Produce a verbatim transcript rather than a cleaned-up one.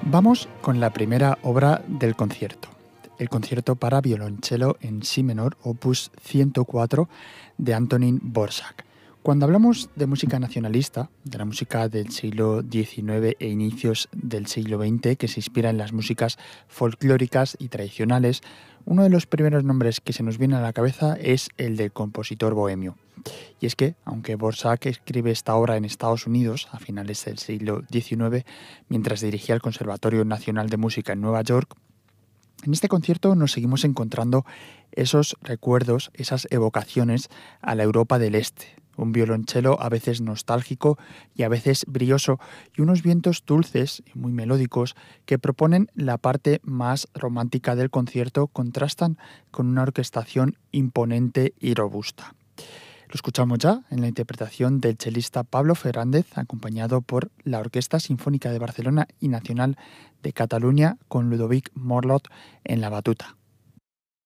Vamos con la primera obra del concierto, el concierto para violonchelo en si menor, opus ciento cuatro, de Antonín Dvořák. Cuando hablamos de música nacionalista, de la música del siglo diecinueve e inicios del siglo veinte, que se inspira en las músicas folclóricas y tradicionales, uno de los primeros nombres que se nos viene a la cabeza es el del compositor bohemio. Y es que, aunque Dvořák escribe esta obra en Estados Unidos a finales del siglo diecinueve, mientras dirigía el Conservatorio Nacional de Música en Nueva York, en este concierto nos seguimos encontrando esos recuerdos, esas evocaciones a la Europa del Este. Un violonchelo a veces nostálgico y a veces brioso, y unos vientos dulces y muy melódicos que proponen la parte más romántica del concierto contrastan con una orquestación imponente y robusta. Lo escuchamos ya en la interpretación del chelista Pablo Fernández, acompañado por la Orquesta Sinfónica de Barcelona y Nacional de Cataluña, con Ludovic Morlot en la batuta.